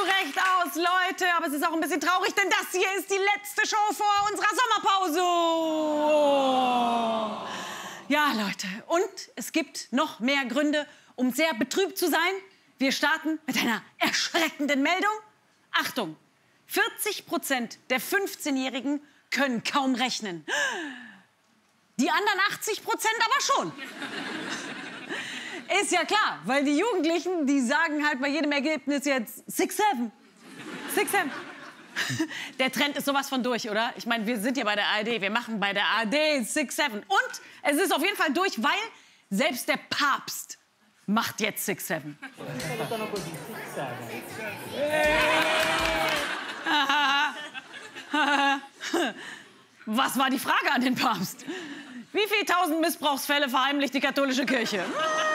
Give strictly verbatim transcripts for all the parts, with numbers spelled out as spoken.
Recht aus, Leute. Aber es ist auch ein bisschen traurig, denn das hier ist die letzte Show vor unserer Sommerpause. Oh. Ja, Leute. Und es gibt noch mehr Gründe, um sehr betrübt zu sein. Wir starten mit einer erschreckenden Meldung. Achtung, vierzig Prozent der fünfzehnjährigen können kaum rechnen. Die anderen achtzig Prozent aber schon. Ist ja klar, weil die Jugendlichen, die sagen halt bei jedem Ergebnis jetzt six seven. six seven. Der Trend ist sowas von durch, oder? Ich meine, wir sind ja bei der A R D, wir machen bei der A R D six seven. Und es ist auf jeden Fall durch, weil selbst der Papst macht jetzt six seven. Was war die Frage an den Papst? Wie viele tausend Missbrauchsfälle verheimlicht die katholische Kirche?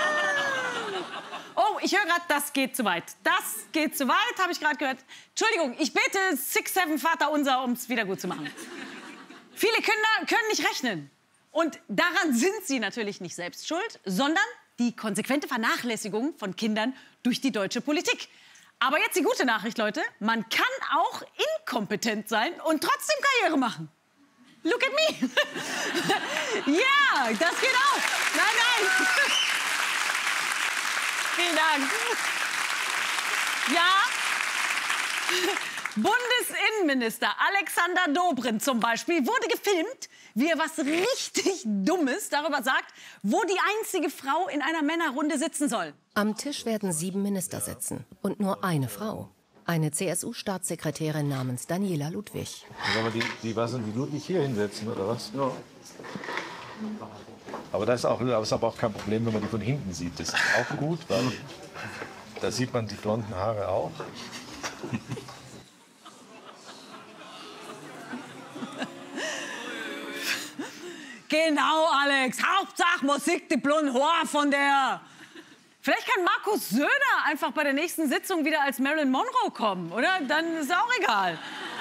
Oh, ich höre gerade, das geht zu weit. Das geht zu weit, habe ich gerade gehört. Entschuldigung, ich bete six seven Vater unser, um es wieder gut zu machen. Viele Kinder können nicht rechnen. Und daran sind sie natürlich nicht selbst schuld, sondern die konsequente Vernachlässigung von Kindern durch die deutsche Politik. Aber jetzt die gute Nachricht, Leute. Man kann auch inkompetent sein und trotzdem Karriere machen. Look at me. Ja, das geht auch. Nein, nein. Vielen Dank. Ja. Bundesinnenminister Alexander Dobrindt zum Beispiel wurde gefilmt, wie er was richtig Dummes darüber sagt, wo die einzige Frau in einer Männerrunde sitzen soll. Am Tisch werden sieben Minister sitzen und nur eine Frau. Eine C S U-Staatssekretärin namens Daniela Ludwig. Sollen wir die, die, was, die Ludwig hier hinsetzen, oder was? Ja. Aber das ist, auch, das ist aber auch kein Problem, wenn man die von hinten sieht. Das ist auch gut, weil da sieht man die blonden Haare auch. Genau, Alex. Hauptsache Musik, die blonden Haare von der. Vielleicht kann Markus Söder einfach bei der nächsten Sitzung wieder als Marilyn Monroe kommen, oder? Dann ist auch egal.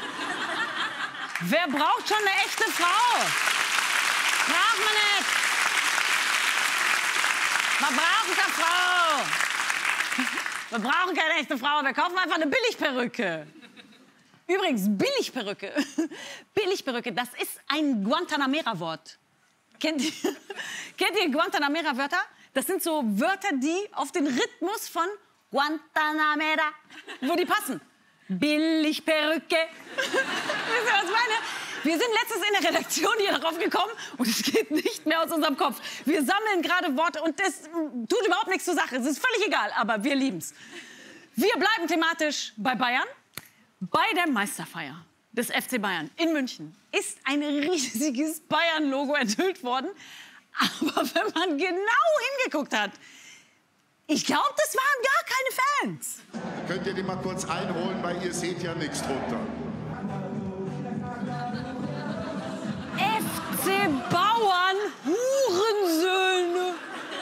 Wer braucht schon eine echte Frau? Braucht man nicht. Man braucht keine Frau. Wir brauchen keine echte Frau. Wir kaufen einfach eine Billigperücke. Übrigens, Billigperücke. Billigperücke, das ist ein Guantanamera-Wort. Kennt ihr, kennt ihr Guantanamera-Wörter? Das sind so Wörter, die auf den Rhythmus von Guantanamera, wo die passen. Billigperücke. Wisst ihr, was ich meine? Wir sind letztens in der Redaktion hier darauf gekommen und es geht nicht mehr aus unserem Kopf. Wir sammeln gerade Worte und das tut überhaupt nichts zur Sache. Es ist völlig egal, aber wir lieben's. Wir bleiben thematisch bei Bayern. Bei der Meisterfeier des F C Bayern in München ist ein riesiges Bayern-Logo enthüllt worden. Aber wenn man genau hingeguckt hat, ich glaube, das waren gar keine Fans. Könnt ihr die mal kurz einholen, weil ihr seht ja nichts drunter. F C Bauern, Hurensöhne.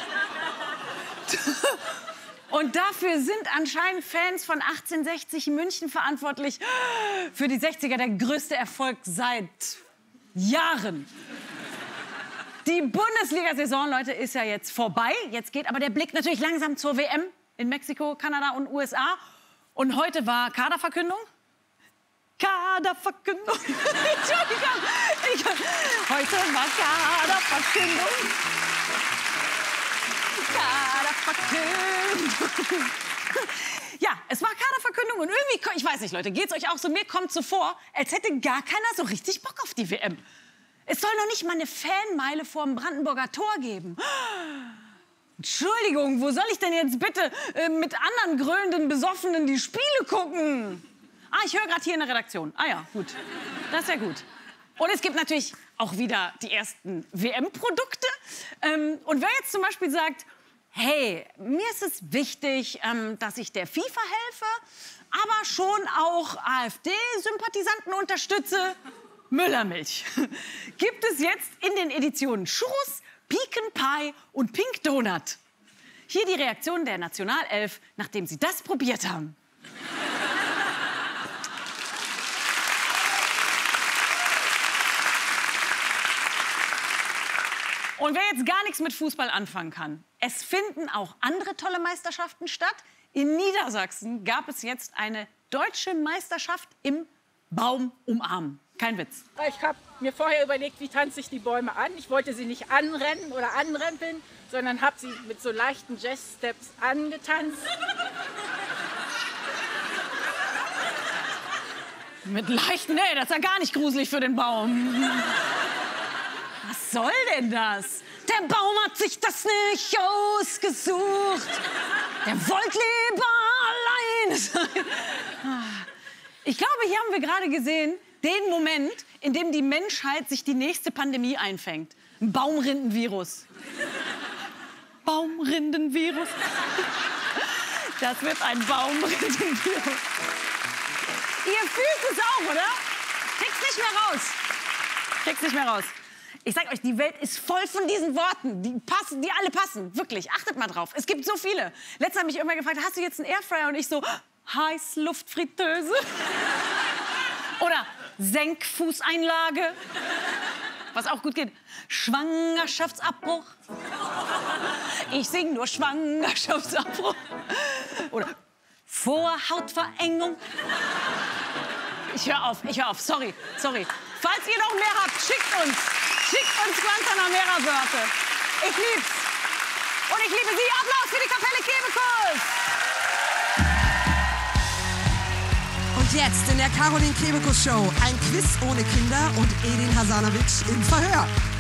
Und dafür sind anscheinend Fans von achtzehnhundertsechzig München verantwortlich. Für die sechziger der größte Erfolg seit Jahren. Die Bundesliga-Saison, Leute, ist ja jetzt vorbei. Jetzt geht aber der Blick natürlich langsam zur W M in Mexiko, Kanada und U S A. Und heute war Kaderverkündung. Kaderverkündung. Entschuldigung. Ich, heute war Kaderverkündung. Kaderverkündung. Ja, es war Kaderverkündung und irgendwie, ich weiß nicht, Leute, geht's euch auch so? Mir kommt so vor, als hätte gar keiner so richtig Bock auf die W M. Es soll noch nicht mal eine Fanmeile vor dem Brandenburger Tor geben. Entschuldigung, wo soll ich denn jetzt bitte äh, mit anderen grölenden Besoffenen die Spiele gucken? Ah, ich höre gerade hier in der Redaktion. Ah ja, gut. Das ist ja gut. Und es gibt natürlich auch wieder die ersten W M-Produkte. Ähm, und wer jetzt zum Beispiel sagt, hey, mir ist es wichtig, ähm, dass ich der FIFA helfe, aber schon auch AfD-Sympathisanten unterstütze, Müllermilch. Gibt es jetzt in den Editionen Churros, Pecan Pie und Pink Donut. Hier die Reaktion der Nationalelf, nachdem sie das probiert haben. Und wer jetzt gar nichts mit Fußball anfangen kann, es finden auch andere tolle Meisterschaften statt. In Niedersachsen gab es jetzt eine Deutsche Meisterschaft im Baum umarmen. Kein Witz. Ich habe mir vorher überlegt, wie tanze ich die Bäume an. Ich wollte sie nicht anrennen oder anrempeln, sondern habe sie mit so leichten Jazz-Steps angetanzt. Mit leichten, nee, das ist ja gar nicht gruselig für den Baum. Was soll denn das? Der Baum hat sich das nicht ausgesucht. Der wollte lieber allein sein. Ich glaube, hier haben wir gerade gesehen, den Moment, in dem die Menschheit sich die nächste Pandemie einfängt. Ein Baumrindenvirus. Baumrindenvirus. Das wird ein Baumrindenvirus. Ihr fühlt es auch, oder? Kriegt's nicht mehr raus. Kriegt's nicht mehr raus. Ich sag euch, die Welt ist voll von diesen Worten. Die passen, die alle passen. Wirklich, achtet mal drauf. Es gibt so viele. Letztens hat mich irgendwer gefragt, hast du jetzt einen Airfryer? Und ich so, Heißluftfritteuse. Oder Senkfußeinlage. Was auch gut geht. Schwangerschaftsabbruch. Ich sing nur Schwangerschaftsabbruch. Oder Vorhautverengung. Ich höre auf, ich höre auf. Sorry, sorry. Falls ihr noch mehr habt, schickt uns. Schickt uns Guantanamera-Wörter. Ich lieb's. Und ich liebe Sie. Applaus für die Kapelle Kebekus. Und jetzt in der Caroline Kebekus Show ein Quiz ohne Kinder und Edin Hasanovic im Verhör.